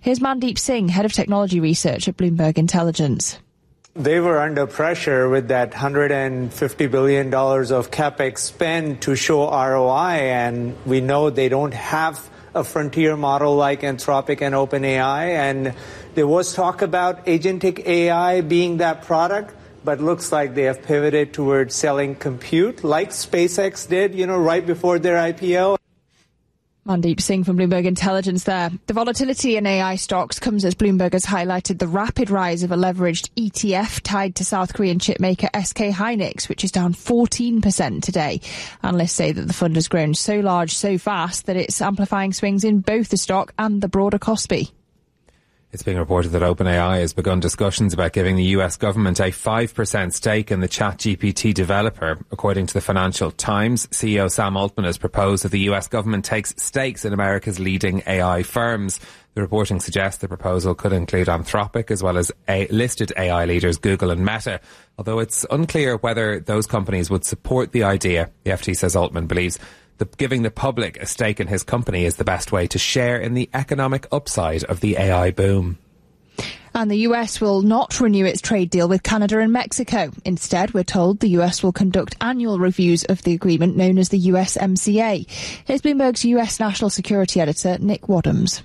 Here's Mandeep Singh, Head of Technology Research at Bloomberg Intelligence. They were under pressure with that $150 billion of capex spend to show ROI, and we know they don't have a frontier model like Anthropic and OpenAI, and there was talk about agentic AI being that product, but looks like they have pivoted towards selling compute like SpaceX did, right before their IPO. Mandeep Singh from Bloomberg Intelligence there. The volatility in AI stocks comes as Bloomberg has highlighted the rapid rise of a leveraged ETF tied to South Korean chipmaker SK Hynix, which is down 14% today. Analysts say that the fund has grown so large so fast that it's amplifying swings in both the stock and the broader Kospi. It's being reported that OpenAI has begun discussions about giving the US government a 5% stake in the ChatGPT developer. According to the Financial Times, CEO Sam Altman has proposed that the US government takes stakes in America's leading AI firms. The reporting suggests the proposal could include Anthropic as well as listed AI leaders Google and Meta. Although it's unclear whether those companies would support the idea, the FT says Altman believes that giving the public a stake in his company is the best way to share in the economic upside of the AI boom. And the US will not renew its trade deal with Canada and Mexico. Instead, we're told the US will conduct annual reviews of the agreement known as the USMCA. Here's Bloomberg's US National Security Editor, Nick Wadhams.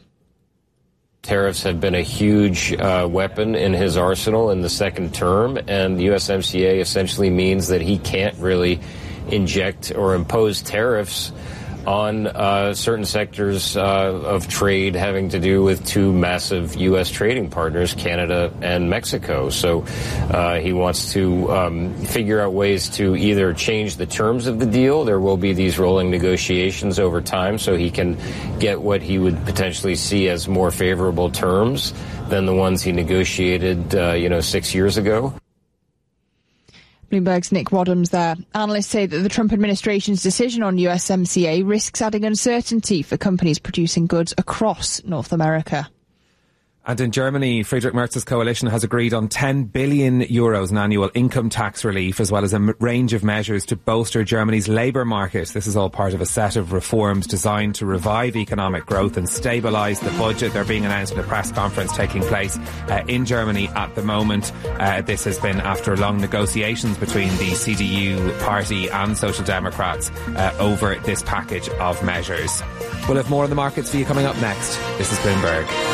Tariffs have been a huge weapon in his arsenal in the second term, and the USMCA essentially means that he can't really inject or impose tariffs on certain sectors of trade having to do with two massive U.S. trading partners, Canada and Mexico. So he wants to figure out ways to either change the terms of the deal. There will be these rolling negotiations over time so he can get what he would potentially see as more favorable terms than the ones he negotiated, 6 years ago. Bloomberg's Nick Wadhams there. Analysts say that the Trump administration's decision on USMCA risks adding uncertainty for companies producing goods across North America. And in Germany, Friedrich Merz's coalition has agreed on €10 billion in annual income tax relief, as well as a range of measures to bolster Germany's labour market. This is all part of a set of reforms designed to revive economic growth and stabilise the budget. They're being announced in a press conference taking place in Germany at the moment. This has been after long negotiations between the CDU party and Social Democrats over this package of measures. We'll have more on the markets for you coming up next. This is Bloomberg.